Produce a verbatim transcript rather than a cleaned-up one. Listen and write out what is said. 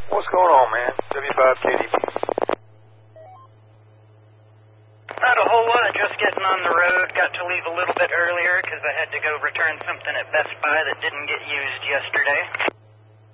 What's going on, man? W five K D B. Not a whole lot, just getting on the road. Got to leave a little bit earlier because I had to go return something at Best Buy that didn't get used yesterday.